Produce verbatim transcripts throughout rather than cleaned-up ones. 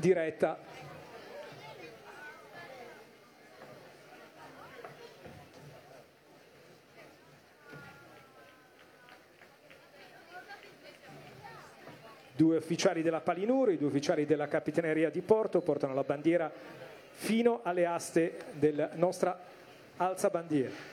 diretta. Due ufficiali della Palinuro, i due ufficiali della Capitaneria di Porto portano la bandiera fino alle aste della nostra alzabandiera.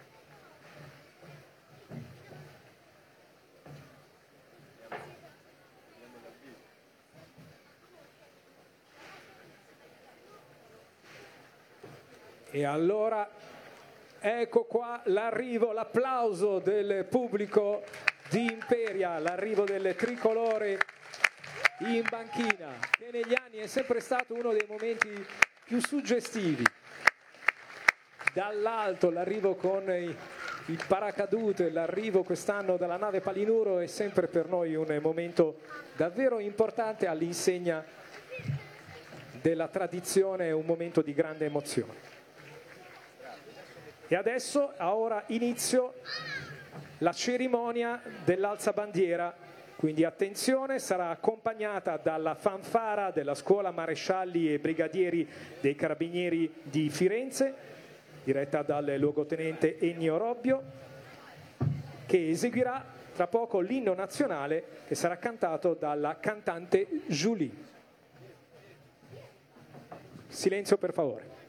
E allora ecco qua l'arrivo, l'applauso del pubblico di Imperia, l'arrivo del tricolore in banchina, che negli anni è sempre stato uno dei momenti più suggestivi. Dall'alto l'arrivo con il paracadute, l'arrivo quest'anno dalla nave Palinuro è sempre per noi un momento davvero importante all'insegna della tradizione, è un momento di grande emozione. E adesso ha ora inizio la cerimonia dell'alzabandiera, quindi attenzione, sarà accompagnata dalla fanfara della scuola marescialli e brigadieri dei carabinieri di Firenze, diretta dal luogotenente Ennio Robbio, che eseguirà tra poco l'inno nazionale che sarà cantato dalla cantante Julie. Silenzio per favore.